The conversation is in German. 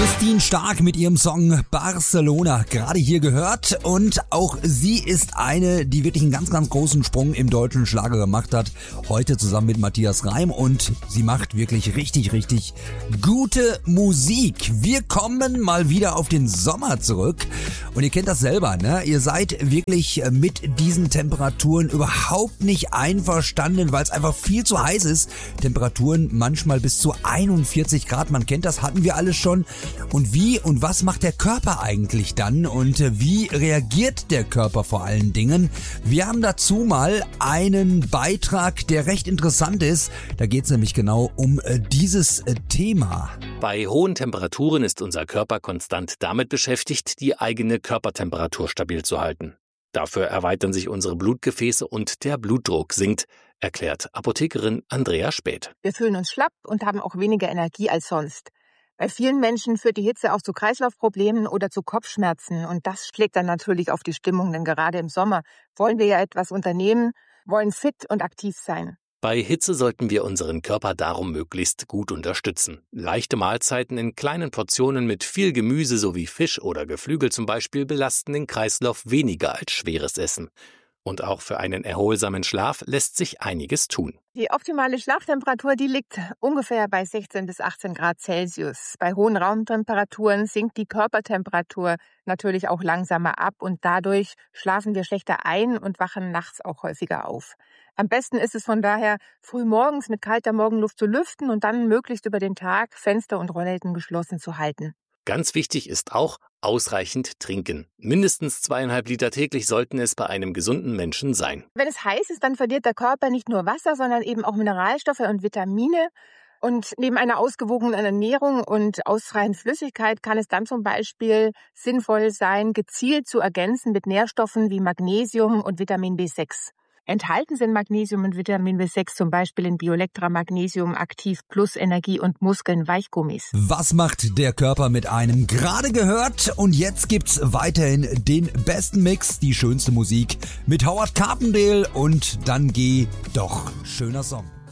Christine Stark mit ihrem Song Barcelona gerade hier gehört, und auch sie ist eine, die wirklich einen ganz, ganz großen Sprung im deutschen Schlager gemacht hat. Heute zusammen mit Matthias Reim, und sie macht wirklich richtig, richtig gute Musik. Wir kommen mal wieder auf den Sommer zurück, und ihr kennt das selber, ne? Ihr seid wirklich mit diesen Temperaturen überhaupt nicht einverstanden, weil es einfach viel zu heiß ist. Temperaturen manchmal bis zu 41 Grad, man kennt das, hatten wir alles schon. Und wie und was macht der Körper eigentlich dann, und wie reagiert der Körper vor allen Dingen? Wir haben dazu mal einen Beitrag, der recht interessant ist. Da geht es nämlich genau um dieses Thema. Bei hohen Temperaturen ist unser Körper konstant damit beschäftigt, die eigene Körpertemperatur stabil zu halten. Dafür erweitern sich unsere Blutgefäße und der Blutdruck sinkt, erklärt Apothekerin Andrea Späth. Wir fühlen uns schlapp und haben auch weniger Energie als sonst. Bei vielen Menschen führt die Hitze auch zu Kreislaufproblemen oder zu Kopfschmerzen, und das schlägt dann natürlich auf die Stimmung, denn gerade im Sommer wollen wir ja etwas unternehmen, wollen fit und aktiv sein. Bei Hitze sollten wir unseren Körper darum möglichst gut unterstützen. Leichte Mahlzeiten in kleinen Portionen mit viel Gemüse sowie Fisch oder Geflügel zum Beispiel belasten den Kreislauf weniger als schweres Essen. Und auch für einen erholsamen Schlaf lässt sich einiges tun. Die optimale Schlaftemperatur, die liegt ungefähr bei 16 bis 18 Grad Celsius. Bei hohen Raumtemperaturen sinkt die Körpertemperatur natürlich auch langsamer ab, und dadurch schlafen wir schlechter ein und wachen nachts auch häufiger auf. Am besten ist es von daher, früh morgens mit kalter Morgenluft zu lüften und dann möglichst über den Tag Fenster und Rollläden geschlossen zu halten. Ganz wichtig ist auch ausreichend trinken. Mindestens 2,5 Liter täglich sollten es bei einem gesunden Menschen sein. Wenn es heiß ist, dann verliert der Körper nicht nur Wasser, sondern eben auch Mineralstoffe und Vitamine. Und neben einer ausgewogenen Ernährung und ausreichend Flüssigkeit kann es dann zum Beispiel sinnvoll sein, gezielt zu ergänzen mit Nährstoffen wie Magnesium und Vitamin B6. Enthalten sind Magnesium und Vitamin B6 zum Beispiel in Biolectra Magnesium Aktiv Plus Energie und Muskeln Weichgummis. Was macht der Körper mit einem? Gerade gehört, und jetzt gibt's weiterhin den besten Mix, die schönste Musik mit Howard Carpendale, und dann geh doch. Schöner Song.